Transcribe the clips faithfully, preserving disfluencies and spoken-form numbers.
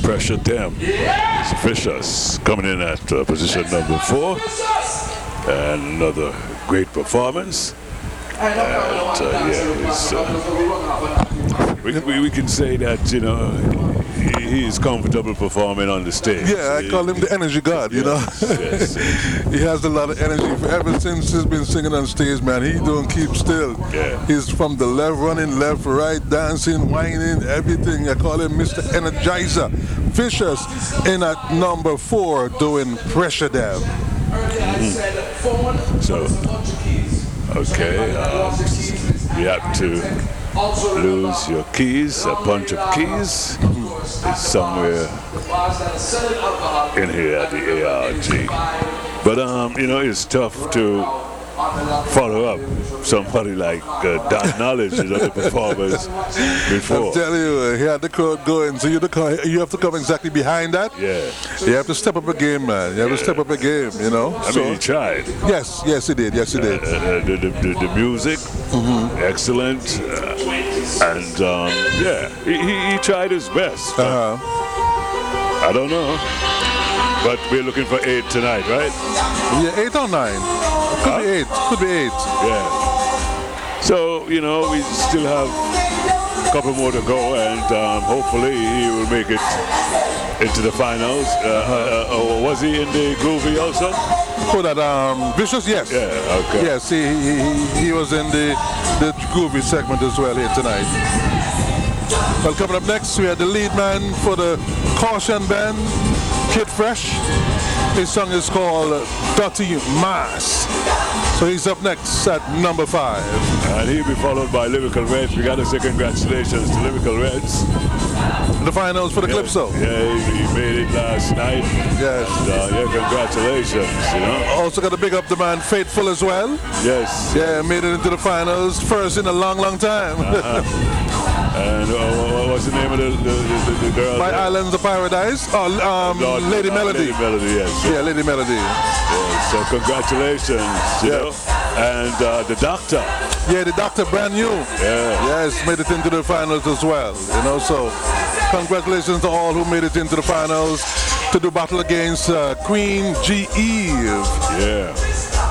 Pressure Them. It's Vicious coming in at uh, position number four. And another great performance. And uh, yeah, it's, uh, we, we, we can say that, you know, he, he is comfortable performing on the stage. Yeah, I call him the energy god, you yes, know. Yes. He has a lot of energy. Ever since he's been singing on stage, man, he don't keep still. Yeah. He's from the left, running left, right, dancing, whining, everything. I call him Mister Energizer. Vicious in at number four doing Pressure Them. Mm-hmm. So, okay, um, you have to lose your keys, a bunch of keys. It's somewhere in here at the A R G. But, um, you know, it's tough to follow up somebody like uh, Don Knowledge, you know, the performers before. I'm telling you, uh, he had the crowd going, so you, the, you have to come exactly behind that. Yeah. You have to step up a game, man. You have yeah. to step up a game, you know. I so, mean, he tried. Yes, yes, he did. Yes, he did. Uh, uh, the, the, the, the music, mm-hmm. excellent. Uh, and, um, yeah, he, he, he tried his best. Uh-huh. I don't know. But we're looking for eight tonight, right? Yeah, eight or nine. Could huh? be eight. Could be eight. Yeah. So, you know, we still have a couple more to go, and um, hopefully he will make it into the finals. Uh, uh, uh, was he in the Groovy also? For that um, Vicious, yes. Yeah, okay. Yes, he, he, he, he was in the, the Groovy segment as well here tonight. Well, coming up next, we have the lead man for the Caution Band, Kid Fresh. His song is called Dirty Mass. So he's up next at number five. And he'll be followed by Lyrical Reds. We got to say congratulations to Lyrical Reds. The finals for the yeah, Calypso. Yeah, he, he made it last night. Yes. And, uh, yeah, congratulations, you know. Also got to big up the man Faithful as well. Yes. Yeah, made it into the finals. First in a long, long time. Uh-huh. And uh, what's the name of the, the, the, the girl? My Islands of Paradise. Oh, um, Lord, Lady uh, Melody. Lady Melody, yes. Yeah, Lady Melody. Yeah, so congratulations, you yeah. know. And uh, the Doctor. Yeah, the Doctor, brand new. Yeah. Yes, made it into the finals as well. You know, so congratulations to all who made it into the finals to do battle against uh, Queen G Eve. Yeah.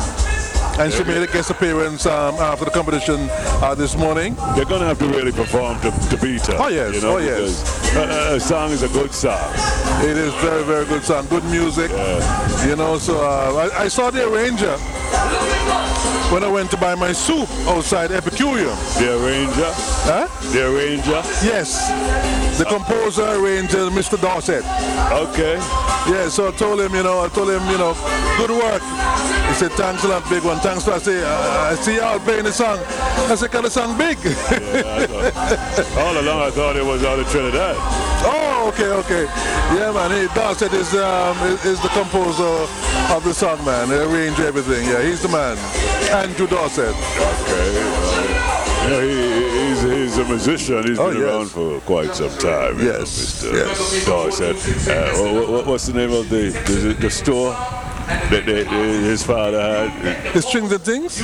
And she made a guest appearance um, after the competition uh, this morning. They're going to have to really perform to, to beat her. Oh, yes. You know, oh, yes. A, a song is a good song. It is very, very good song. Good music. Yeah. You know, so uh, I, I saw the arranger when I went to buy my soup outside Epicurean. The arranger? Huh? The arranger? Yes. The composer, arranger, Mister Dorset. Okay. Yeah, so I told him, you know, I told him, you know, good work. He said, thanks a lot, big one. Thanks for I say, uh, I see y'all playing the song. I said, can the song big? Yeah, all along I thought it was out of Trinidad. Oh, okay, okay. Yeah, man, he, Dorset is, um, is, is the composer of the song, man. They arrange everything. Yeah, he's the man. Andrew Dorset. Okay. Uh, yeah, he, he's, he's a musician. He's oh, been yes. around for quite some time. Yes. You know, Mister Yes. Dorset. Uh, what, what's the name of the, the, the store that they, they, his father had? The Strings and Things?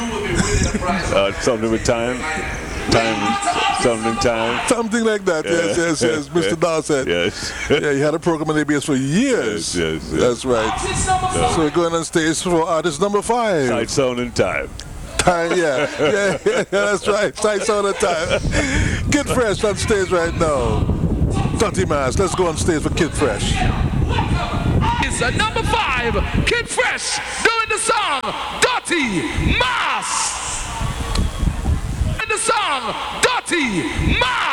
uh, something with time. Time, something time. Something like that, yeah. yes, yes, yes, Mister Dorset. Yes. Yeah, he had a program on A B S for years. Yes, yes, yes. That's right. Yeah. So we're going on stage for artist number five. Tight Sound and Time. Time, yeah. yeah, yeah, that's right. Tight Sound and Time. Kid Fresh on stage right now. Dirty Mass, let's go on stage for Kid Fresh. It's a number five, Kid Fresh, doing the song Dirty Mass. The song Dirty Mass.